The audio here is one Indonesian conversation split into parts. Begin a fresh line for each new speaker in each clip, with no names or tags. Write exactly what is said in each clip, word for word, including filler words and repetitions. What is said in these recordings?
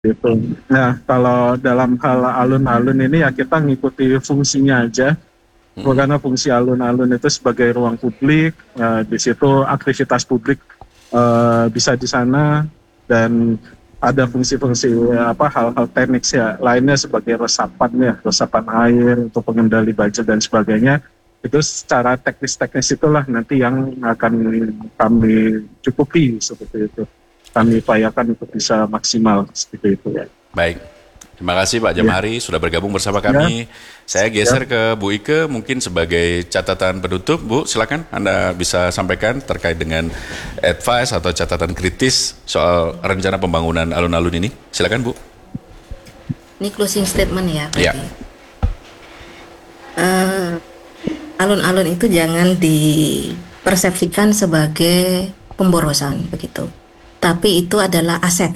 gitu. Nah, kalau dalam hal alun-alun ini ya kita ngikuti fungsinya aja.
Mm-mm.
Karena fungsi alun-alun itu sebagai ruang publik, eh, di situ aktivitas publik eh, bisa di sana, dan ada fungsi-fungsi apa hal-hal teknis ya lainnya sebagai resapan ya, resapan air untuk pengendali banjir dan sebagainya. Itu secara teknis-teknis itulah nanti yang akan kami cukupi seperti itu. Kami upayakan untuk bisa maksimal seperti itu ya.
Baik, terima kasih Pak
Ya,
Jamhari sudah bergabung bersama
ya,
kami. Saya
ya.
geser ke Bu Ike mungkin sebagai catatan penutup. Bu, silakan Anda bisa sampaikan terkait dengan advice atau catatan kritis soal rencana pembangunan alun-alun ini. Silakan Bu.
Ini closing statement ya
Ya.
berarti. Eh, alun-alun itu jangan dipersepsikan sebagai pemborosan begitu. Tapi itu adalah aset.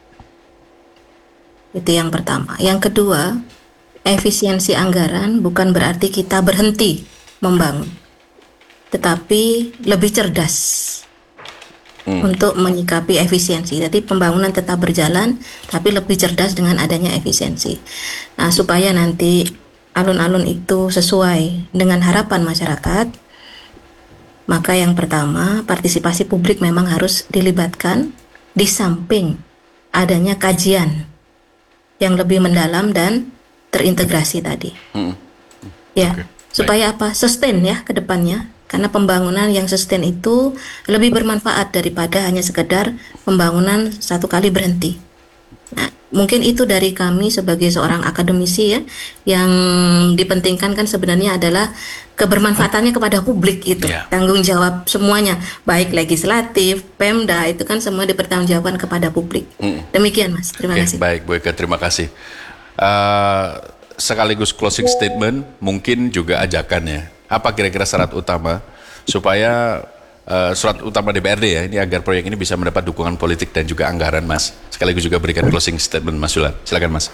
Itu yang pertama. Yang kedua, efisiensi anggaran bukan berarti kita berhenti membangun, tetapi lebih cerdas
Hmm.
untuk menyikapi efisiensi. Jadi pembangunan tetap berjalan, tapi lebih cerdas dengan adanya efisiensi. Nah, supaya nanti alun-alun itu sesuai dengan harapan masyarakat, maka yang pertama, partisipasi publik memang harus dilibatkan di samping adanya kajian yang lebih mendalam dan terintegrasi tadi.
Hmm.
Ya,
Oke,
supaya apa? Sustain ya ke depannya. Karena pembangunan yang sustain itu lebih bermanfaat daripada hanya sekedar pembangunan satu kali berhenti. Nah, mungkin itu dari kami sebagai seorang akademisi ya, yang dipentingkan kan sebenarnya adalah kebermanfaatannya kepada publik itu.
Ya.
Tanggung jawab semuanya, baik legislatif, Pemda, itu kan semua dipertanggungjawabkan kepada publik.
Hmm.
Demikian Mas, terima
Oke,
kasih.
baik Bu Ike, terima kasih. Uh, sekaligus closing statement, mungkin juga ajakan ya. Apa kira-kira syarat utama supaya uh, surat utama D P R D ya, ini agar proyek ini bisa mendapat dukungan politik dan juga anggaran, Mas. Sekaligus juga berikan closing statement, Mas Sulan. Silakan, Mas.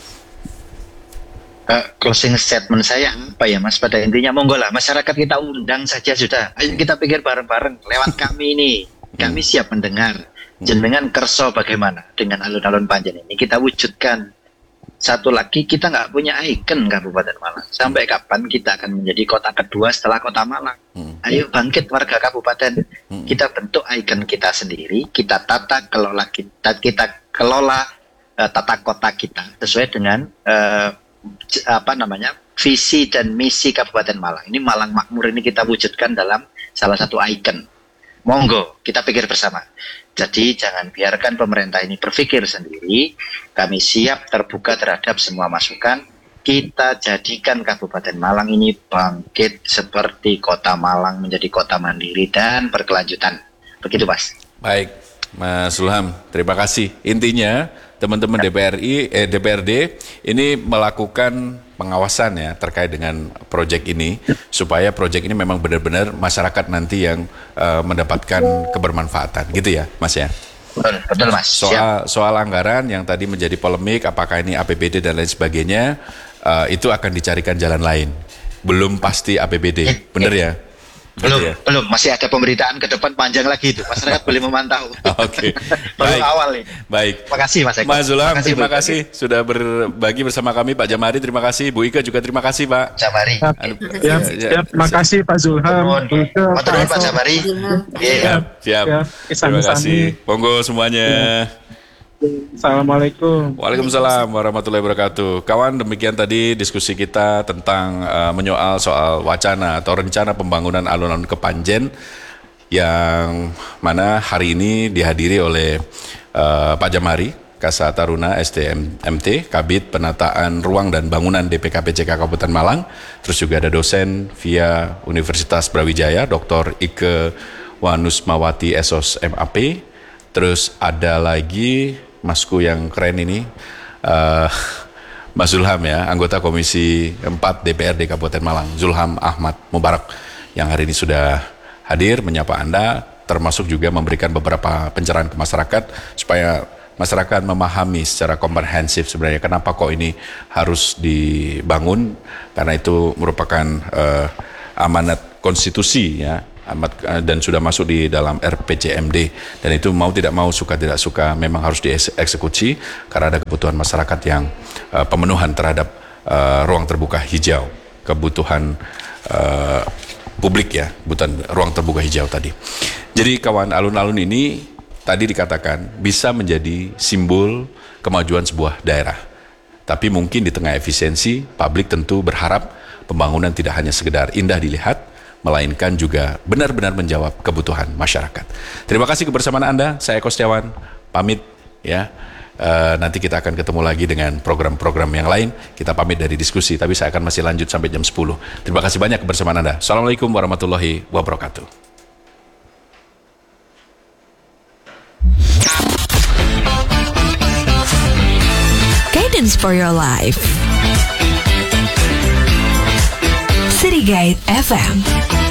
Uh, closing statement saya apa ya Mas, pada intinya monggo lah masyarakat kita undang saja sudah, ayo kita pikir bareng-bareng lewat kami ini, kami siap mendengar jenengan kerso bagaimana dengan alun-alun Panjen ini kita wujudkan. Satu lagi, kita nggak punya ikon Kabupaten Malang. Sampai kapan kita akan menjadi kota kedua setelah kota Malang? Ayo bangkit warga kabupaten, kita bentuk ikon kita sendiri, kita tata kelola kita, kita kelola uh, tata kota kita sesuai dengan uh, apa namanya visi dan misi Kabupaten Malang. Ini Malang Makmur ini kita wujudkan dalam salah satu ikon. Monggo kita pikir bersama. Jadi jangan biarkan pemerintah ini berpikir sendiri. Kami siap terbuka terhadap semua masukan. Kita jadikan Kabupaten Malang ini bangkit seperti kota Malang menjadi kota mandiri dan berkelanjutan. Begitu Mas.
Baik, Mas Zulham, terima kasih. Intinya teman-teman D P R I, eh, D P R D ini melakukan pengawasan ya terkait dengan proyek ini supaya proyek ini memang benar-benar masyarakat nanti yang uh, mendapatkan kebermanfaatan, gitu ya, Mas ya.
Betul, betul Mas.
Soal soal anggaran yang tadi menjadi polemik, apakah ini A P B D dan lain sebagainya, uh, itu akan dicarikan jalan lain. Belum pasti A P B D, benar ya?
Belum,
Gitu ya?
belum. Masih ada pemberitaan ke depan panjang lagi itu. Masyarakat boleh memantau.
Oke,
Baru
baik.
awal nih.
Baik.
Terima kasih Mas Eko.
Mas Zulham,
Makasih,
terima
Bu.
kasih sudah berbagi bersama kami. Pak Jamhari, terima kasih. Bu Ike juga terima kasih, Pak.
Jamari.
Anu-
Ya,
ya,
ya, makasih Pak Zulham.
Mohon.
Bu Ike,
Matur nuwun, Pak
Eko.
Jamari.
Zulham.
Iya.
Siap, siap.
Ya,
Terima
sami-sami.
kasih. Monggo semuanya.
Assalamualaikum.
Waalaikumsalam warahmatullahi wabarakatuh. Kawan, demikian tadi diskusi kita tentang uh, menyoal soal wacana atau rencana pembangunan alun-alun Kepanjen yang mana hari ini dihadiri oleh uh, Pak Jamhari Kasa Taruna S D M T, Kabid Penataan Ruang dan Bangunan D P K P C K Kabupaten Malang. Terus juga ada dosen via Universitas Brawijaya, Doktor Ike Wanusmawati S O S M A P. Terus ada lagi Masku yang keren ini, uh, Mas Zulham ya, anggota Komisi empat D P R D Kabupaten Malang, Zulham Ahmad Mubarak, yang hari ini sudah hadir menyapa Anda, termasuk juga memberikan beberapa pencerahan ke masyarakat, supaya masyarakat memahami secara komprehensif sebenarnya kenapa kok ini harus dibangun, karena itu merupakan uh, amanat konstitusi ya, amat dan sudah masuk di dalam R P J M D, dan itu mau tidak mau, suka tidak suka memang harus dieksekusi karena ada kebutuhan masyarakat yang uh, pemenuhan terhadap uh, ruang terbuka hijau, kebutuhan uh, publik ya, bukan ruang terbuka hijau tadi. Jadi kawan, alun-alun ini tadi dikatakan bisa menjadi simbol kemajuan sebuah daerah. Tapi mungkin di tengah efisiensi, publik tentu berharap pembangunan tidak hanya sekedar indah dilihat, melainkan juga benar-benar menjawab kebutuhan masyarakat. Terima kasih kebersamaan Anda. Saya Eko Setiawan, pamit ya. E, nanti kita akan ketemu lagi dengan program-program yang lain. Kita pamit dari diskusi, tapi saya akan masih lanjut sampai jam sepuluh. Terima kasih banyak kebersamaan Anda. Assalamualaikum warahmatullahi wabarakatuh.
Guidance for your life. City Guide F M.